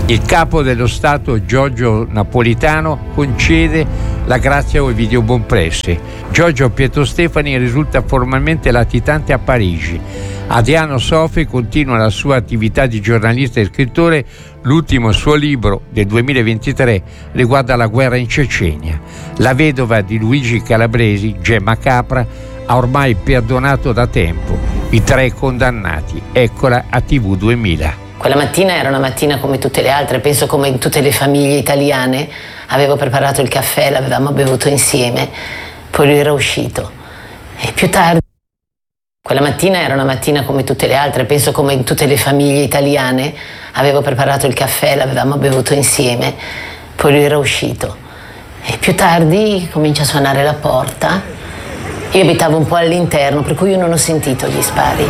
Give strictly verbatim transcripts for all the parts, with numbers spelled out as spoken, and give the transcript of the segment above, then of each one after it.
Il capo dello Stato Giorgio Napolitano concede la grazia a Ovidio Bonpresse. Giorgio Pietro Stefani risulta formalmente latitante a Parigi. Adriano Sofri continua la sua attività di giornalista e scrittore. L'ultimo suo libro del duemilaventitré riguarda la guerra in Cecenia. La vedova di Luigi Calabresi, Gemma Capra, ha ormai perdonato da tempo i tre condannati. Eccola a T V duemila. Quella mattina era una mattina come tutte le altre, penso come in tutte le famiglie italiane. Avevo preparato il caffè, l'avevamo bevuto insieme, poi lui era uscito. E più tardi... Quella mattina era una mattina come tutte le altre, penso come in tutte le famiglie italiane. Avevo preparato il caffè, l'avevamo bevuto insieme, poi lui era uscito. E più tardi comincia a suonare la porta. Io abitavo un po' all'interno, per cui io non ho sentito gli spari.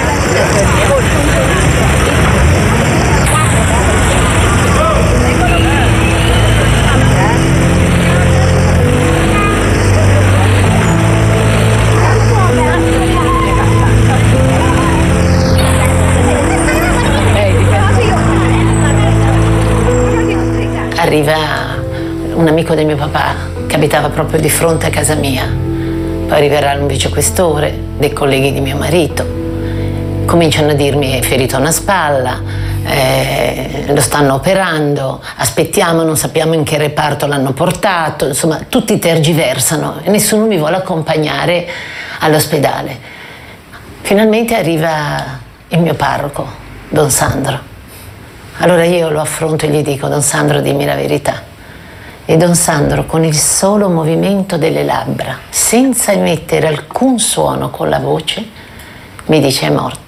Arriva un amico del mio papà che abitava proprio di fronte a casa mia. Poi arriverà un vicequestore, dei colleghi di mio marito. Cominciano a dirmi: è ferito a una spalla, eh, lo stanno operando, aspettiamo, non sappiamo in che reparto l'hanno portato. Insomma, tutti tergiversano e nessuno mi vuole accompagnare all'ospedale. Finalmente arriva il mio parroco, Don Sandro. Allora io lo affronto e gli dico: Don Sandro, dimmi la verità. E Don Sandro, con il solo movimento delle labbra, senza emettere alcun suono con la voce, mi dice: è morto.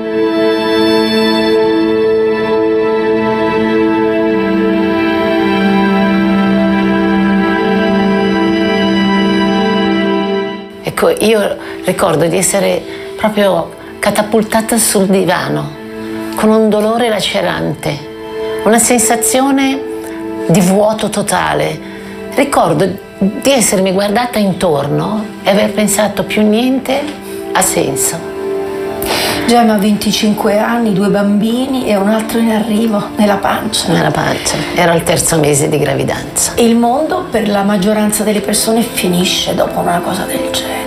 Ecco, io ricordo di essere proprio catapultata sul divano, con un dolore lacerante, una sensazione di vuoto totale. Ricordo di essermi guardata intorno e aver pensato: più niente ha senso. Gemma ha venticinque anni, due bambini e un altro in arrivo nella pancia. Nella pancia, era il terzo mese di gravidanza. Il mondo per la maggioranza delle persone finisce dopo una cosa del genere.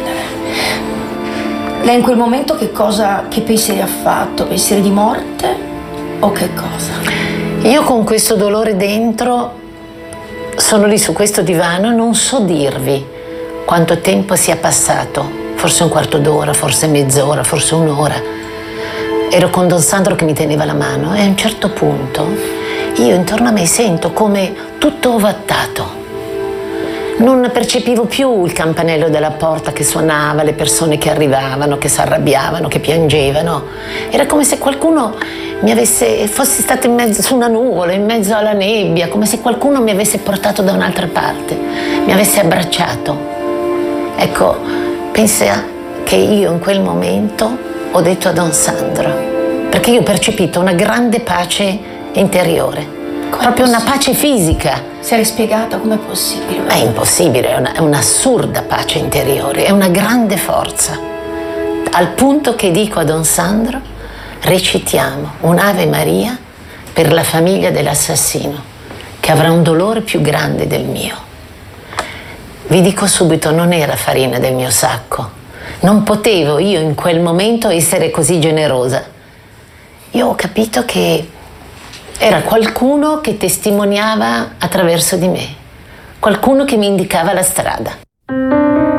Lei in quel momento che cosa, che pensieri ha fatto? Pensieri di morte o che cosa? Io con questo dolore dentro sono lì su questo divano e non so dirvi quanto tempo sia passato, forse un quarto d'ora, forse mezz'ora, forse un'ora. Ero con Don Sandro che mi teneva la mano e a un certo punto io intorno a me sento come tutto ovattato. Non percepivo più il campanello della porta che suonava, le persone che arrivavano, che si arrabbiavano, che piangevano. Era come se qualcuno mi avesse, fossi stato in mezzo su una nuvola, in mezzo alla nebbia, come se qualcuno mi avesse portato da un'altra parte, mi avesse abbracciato. Ecco, pensa che io in quel momento ho detto a Don Sandro, perché io ho percepito una grande pace interiore, come proprio una pace fisica. Si è spiegata com'è possibile? È impossibile, è, una, è un'assurda pace interiore, è una grande forza. Al punto che dico a Don Sandro: recitiamo un'Ave Maria per la famiglia dell'assassino, che avrà un dolore più grande del mio. Vi dico subito, non era farina del mio sacco. Non potevo io in quel momento essere così generosa. Io ho capito che era qualcuno che testimoniava attraverso di me, qualcuno che mi indicava la strada.